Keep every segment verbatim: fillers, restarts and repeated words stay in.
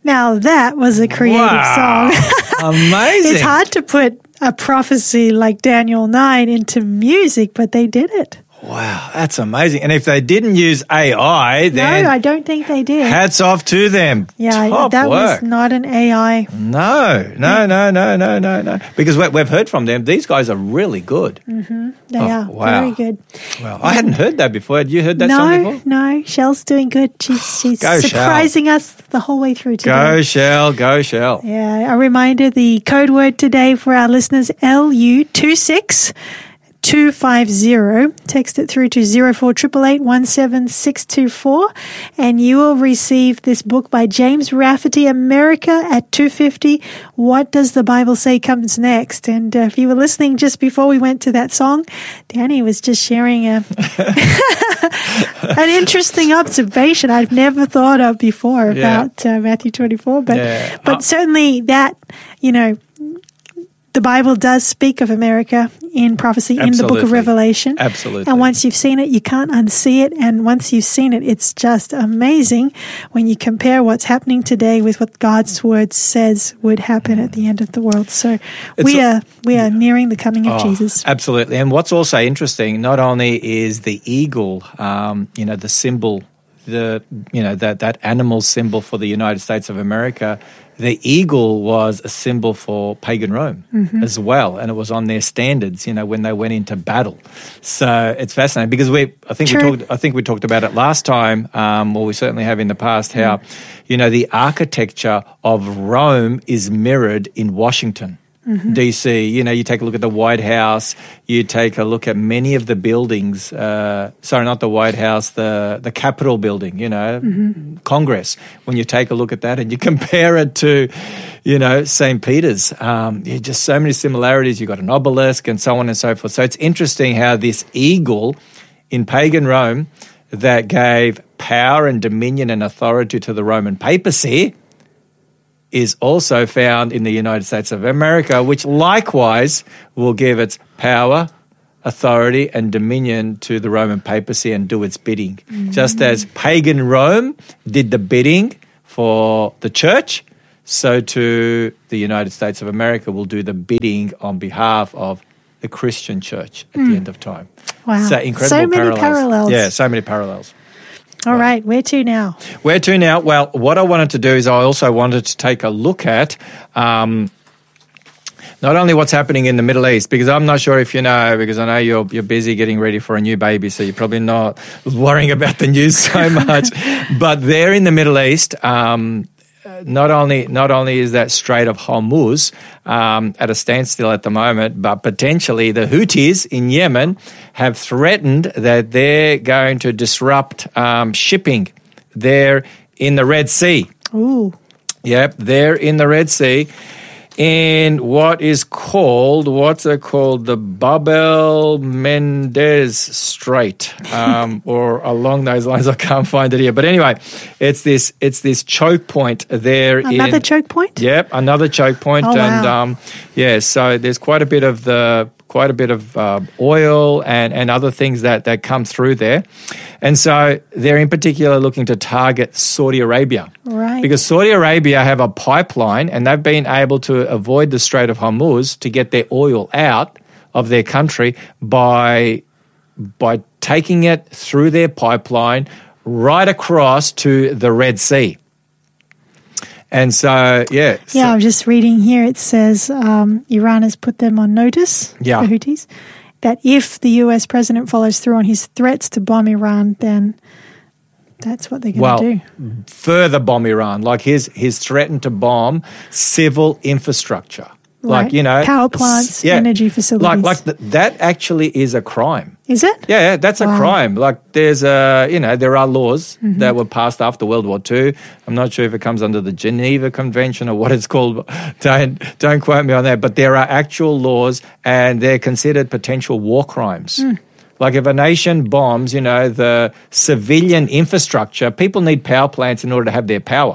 Now that was a creative Wow. song. Amazing. It's hard to put a prophecy like Daniel nine into music, but they did it. Wow, that's amazing. And if they didn't use A I, then No, I don't think they did. hats off to them. yeah, Top that work. was not an A I. No, no, no, no, no, no, no. Because we- we've heard from them. These guys are really good. They Oh, are wow. very good. Wow. I hadn't heard that before. Had you heard that no, song before? no, Shell's doing good. She's, she's Go, Shell. surprising us the whole way through today. Go, Shell. Go, Shell. Yeah, a reminder, the code word today for our listeners, L U two six two five zero. Text it through to zero four eight eight eight one seven six two four, and you will receive this book by James Rafferty, America at two fifty. What Does the Bible Say Comes Next? And uh, if you were listening just before we went to that song, Danny was just sharing a an interesting observation I've never thought of before Yeah. about uh, Matthew twenty-four. But, Yeah. but Uh, certainly that, you know, the Bible does speak of America in prophecy in the book of Absolutely. Revelation. Absolutely. And once you've seen it, you can't unsee it. And once you've seen it, it's just amazing when you compare what's happening today with what God's word says would happen at the end of the world. So we a- are we are nearing the coming of Oh, Jesus. Absolutely. And what's also interesting, not only is the eagle, um, you know, the symbol, the you know that that animal symbol for the United States of America, the eagle was a symbol for pagan Rome Mm-hmm. as well, and it was on their standards, you know, when they went into battle. So it's fascinating because we, I think True. we talked, I think we talked about it last time, um, or we certainly have in the past, how, Mm. you know, the architecture of Rome is mirrored in Washington. Mm-hmm. D C, you know, you take a look at the White House, you take a look at many of the buildings, uh, sorry, not the White House, the, the Capitol building, you know, Mm-hmm. Congress. When you take a look at that and you compare it to, you know, Saint Peter's, um, you just so many similarities. You've got an obelisk and so on and so forth. So it's interesting how this eagle in pagan Rome that gave power and dominion and authority to the Roman papacy is also found in the United States of America, which likewise will give its power, authority, and dominion to the Roman papacy and do its bidding. Mm-hmm. Just as pagan Rome did the bidding for the church, so too the United States of America will do the bidding on behalf of the Christian church at mm. the end of time. Wow. So incredible so many parallels. parallels. Yeah, so many parallels. All right, where to now? Where to now? Well, what I wanted to do is I also wanted to take a look at um, not only what's happening in the Middle East, because I'm not sure if you know, because I know you're you're busy getting ready for a new baby, so you're probably not worrying about the news so much. But there in the Middle East, um, not only not only is that Strait of Hormuz um, at a standstill at the moment, but potentially the Houthis in Yemen have threatened that they're going to disrupt um, shipping there in the Red Sea. Ooh. Yep, they're in the Red Sea in what is called, what's it called? The Bab el-Mandeb Strait, um, or along those lines. I can't find it here. But anyway, it's this it's this choke point there. Another in, choke point? Yep, another choke point. Oh, and wow. um, yeah, so there's quite a bit of the quite a bit of uh, oil and, and other things that, that come through there. And so they're in particular looking to target Saudi Arabia. Right. Because Saudi Arabia have a pipeline and they've been able to avoid the Strait of Hormuz to get their oil out of their country by, by taking it through their pipeline right across to the Red Sea. And so, yeah. So, Yeah, I'm just reading here. It says um, Iran has put them on notice, Yeah. the Houthis, that if the U S president follows through on his threats to bomb Iran, then that's what they're going well, to do. further bomb Iran. Like he's, he's threatened to bomb civil infrastructure. Right. Like, you know. Power plants, yeah, energy facilities. Like, like th- that actually is a crime. Is it? Yeah, that's a Wow. crime. Like there's a, you know, there are laws Mm-hmm. that were passed after World War Two. I'm not sure if it comes under the Geneva Convention or what it's called. Don't, don't quote me on that. But there are actual laws and they're considered potential war crimes. Mm. Like if a nation bombs, you know, the civilian infrastructure, people need power plants in order to have their power.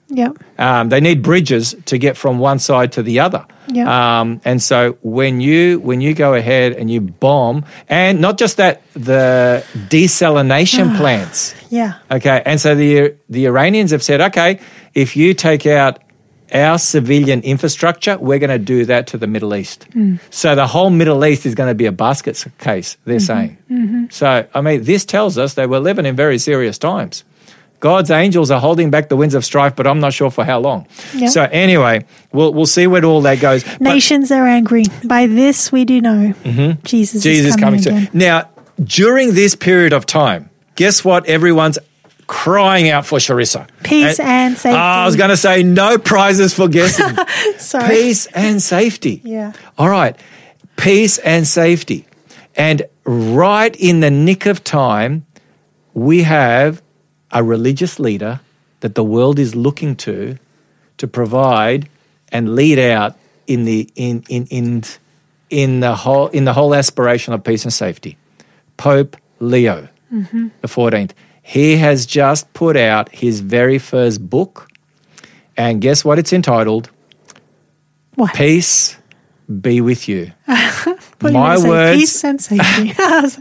Yep. Um, they need bridges to get from one side to the other. Yep. Um, and so when you when you go ahead and you bomb, and not just that, the desalination plants. Yeah. Okay, and so the the Iranians have said, okay, if you take out our civilian infrastructure, we're going to do that to the Middle East. Mm. So the whole Middle East is going to be a basket case, they're mm-hmm. saying. Mm-hmm. So, I mean, this tells us that we're living in very serious times. God's angels are holding back the winds of strife, but I'm not sure for how long. Yep. So anyway, we'll we'll see where all that goes. Nations but, are angry. By this we do know mm-hmm. Jesus, Jesus is coming, coming again. Soon. Now, during this period of time, guess what everyone's crying out for, Charissa? Peace and, and safety. Oh, I was going to say no prizes for guessing. Sorry. Peace and safety. Yeah. All right. Peace and safety. And right in the nick of time, we have a religious leader that the world is looking to to provide and lead out in the in in in in the whole in the whole aspiration of peace and safety. Pope Leo mm-hmm. the fourteenth. He has just put out his very first book, and guess what it's entitled? What? Peace be with you. What my you words, peace and safety.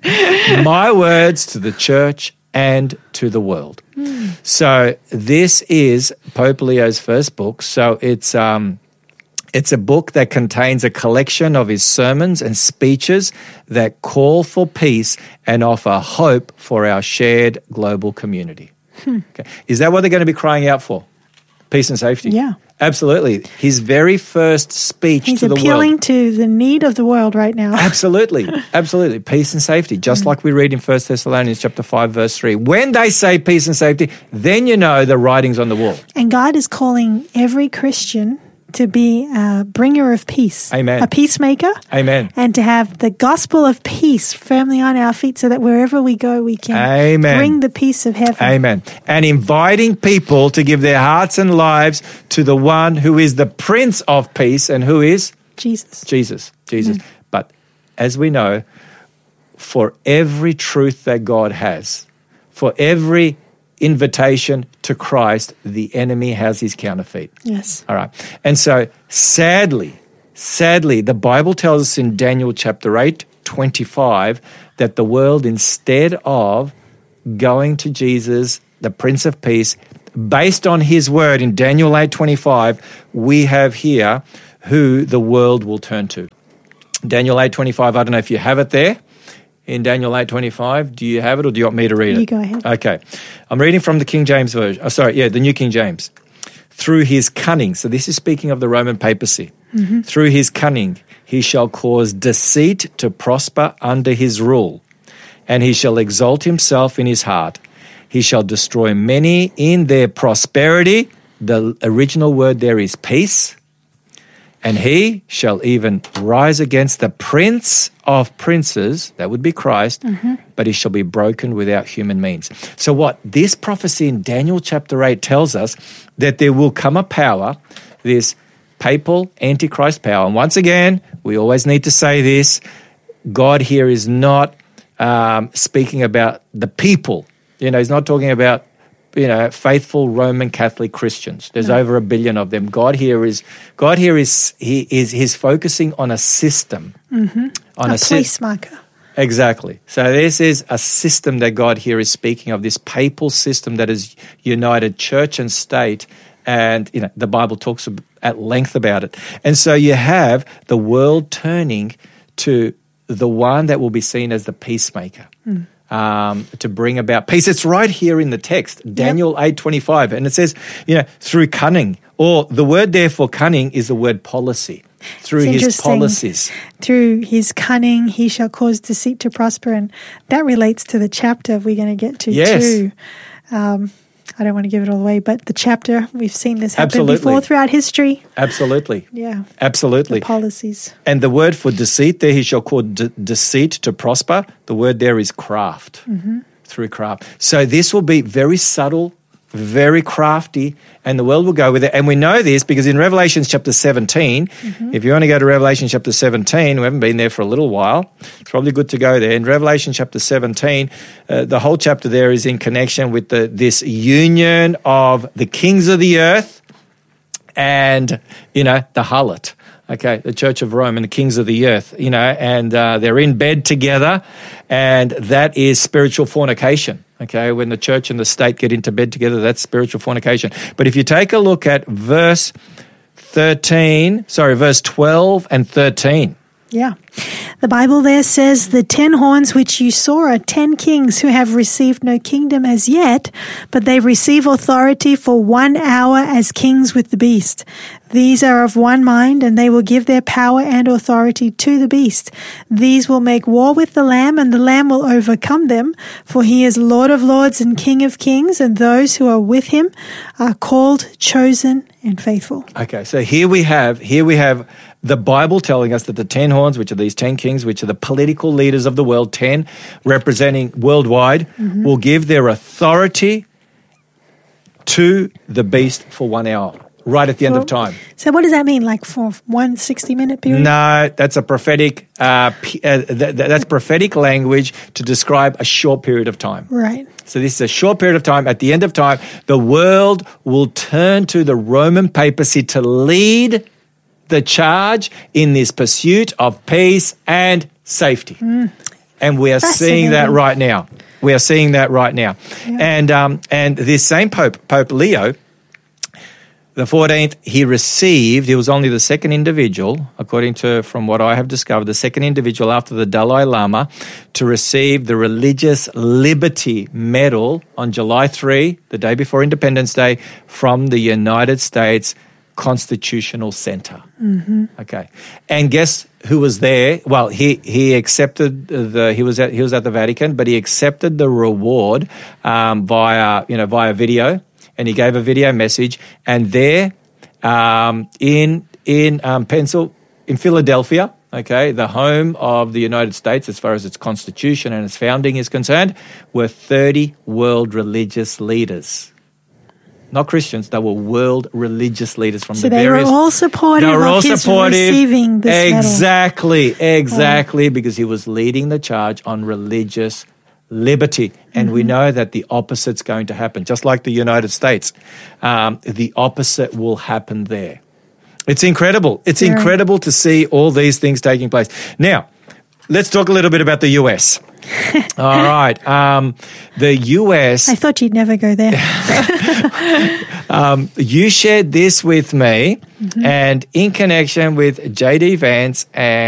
my words to the church and to the world. Mm. So this is Pope Leo's first book. So it's um, it's a book that contains a collection of his sermons and speeches that call for peace and offer hope for our shared global community. Hmm. Okay. Is that what they're going to be crying out for? Peace and safety? Yeah. Absolutely. His very first speech He's to the world. He's appealing to the need of the world right now. Absolutely. Absolutely. Peace and safety, just mm. like we read in First Thessalonians chapter five, verse three. When they say peace and safety, then you know the writing's on the wall. And God is calling every Christian to be a bringer of peace. Amen. A peacemaker. Amen. And to have the gospel of peace firmly on our feet so that wherever we go, we can Amen. bring the peace of heaven. Amen. And inviting people to give their hearts and lives to the one who is the Prince of Peace and who is? Jesus. Jesus. Jesus. Amen. But as we know, for every truth that God has, for every invitation to Christ, the enemy has his counterfeit. Yes. All right. And so sadly, sadly, the Bible tells us in Daniel chapter eight, twenty-five, that the world, instead of going to Jesus, the Prince of Peace, based on his word in Daniel eight, twenty-five, we have here who the world will turn to. Daniel eight, twenty-five, I don't know if you have it there. In Daniel eight twenty-five, do you have it or do you want me to read it? You go ahead. Okay. I'm reading from the King James Version. Oh, sorry, yeah, the New King James. Through his cunning, so this is speaking of the Roman papacy. Mm-hmm. Through his cunning, he shall cause deceit to prosper under his rule, and he shall exalt himself in his heart. He shall destroy many in their prosperity. The original word there is peace. And he shall even rise against the prince of princes, that would be Christ, mm-hmm. but he shall be broken without human means. So what this prophecy in Daniel chapter eight tells us, that there will come a power, this papal antichrist power. And once again, we always need to say this, God here is not um, speaking about the people. You know, he's not talking about you know, faithful Roman Catholic Christians. There's no. over a billion of them. God here is, God here is, he is, he's focusing on a system. Mm-hmm. On a, a placemaker. Si- exactly. So this is a system that God here is speaking of, this papal system that has united church and state. And, you know, the Bible talks at length about it. And so you have the world turning to the one that will be seen as the peacemaker. Mm. Um, to bring about peace. It's right here in the text, Daniel yep. eight twenty-five, and it says, you know, through cunning, or the word there for cunning is the word policy, through his policies. Through his cunning, he shall cause deceit to prosper, and that relates to the chapter we're going to get to yes. too. Um, I don't want to give it all away, but the chapter, we've seen this happen Absolutely. before throughout history. Absolutely. Yeah. Absolutely. The policies. And the word for deceit there, he shall cause de- deceit to prosper. The word there is craft, mm-hmm. through craft. So this will be very subtle very crafty, and the world will go with it. And we know this because in Revelation chapter seventeen, mm-hmm. if you want to go to Revelation chapter seventeen, we haven't been there for a little while, it's probably good to go there. In Revelation chapter seventeen, uh, the whole chapter there is in connection with the, this union of the kings of the earth and, you know, the harlot. Okay, the Church of Rome and the kings of the earth, you know, and uh, they're in bed together, and that is spiritual fornication. Okay, when the church and the state get into bed together, that's spiritual fornication. But if you take a look at verse thirteen, sorry, verse twelve and thirteen. Yeah. The Bible there says, the ten horns which you saw are ten kings who have received no kingdom as yet, but they receive authority for one hour as kings with the beast. These are of one mind, and they will give their power and authority to the beast. These will make war with the Lamb, and the Lamb will overcome them, for he is Lord of lords and King of kings, and those who are with him are called, chosen, and faithful. Okay, so here we have, here we have the Bible telling us that the ten horns, which are these ten kings, which are the political leaders of the world, ten representing worldwide, mm-hmm. will give their authority to the beast for one hour, right at the for, end of time. So what does that mean, like for one sixty-minute period? No, that's a prophetic, uh, p- uh, th- th- that's prophetic language to describe a short period of time. Right. So this is a short period of time. At the end of time, the world will turn to the Roman papacy to lead the charge in this pursuit of peace and safety. Mm. And we are seeing that right now. We are seeing that right now. Yeah. And um, and this same Pope, Pope Leo, the fourteenth, he received, he was only the second individual, according to, from what I have discovered, the second individual after the Dalai Lama to receive the Religious Liberty Medal on July third, the day before Independence Day, from the United States Constitutional Center. Mm-hmm. Okay. And guess who was there? Well, he he accepted the he was at he was at the Vatican, but he accepted the reward um, via you know via video, and he gave a video message. And there, um, in in um, Pencil in Philadelphia, okay, the home of the United States as far as its constitution and its founding is concerned, were thirty world religious leaders. Not Christians, they were world religious leaders from so the they various... So they were all supportive they were all of his supportive. receiving this Exactly, medal. exactly, wow. Because he was leading the charge on religious liberty. And mm-hmm. we know that the opposite's going to happen. Just like the United States, um, the opposite will happen there. It's incredible. It's Very. incredible to see all these things taking place. Now, let's talk a little bit about the U S. All right. Um, the U S... I thought you'd never go there. um, you shared this with me, mm-hmm. and in connection with J D Vance and